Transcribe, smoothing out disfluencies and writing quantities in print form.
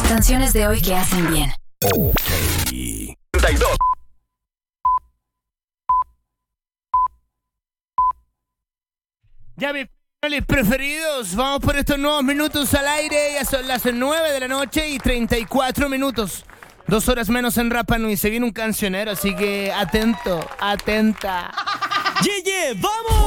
Canciones de hoy que hacen bien. Ok. 32. Ya mis preferidos, vamos por estos nuevos minutos al aire. Ya son las 9 de la noche y 34 minutos. 2 horas menos en Rapa Nui. Se viene un cancionero, así que atento, atenta. ¡Yeah, yeah! ¡Vamos!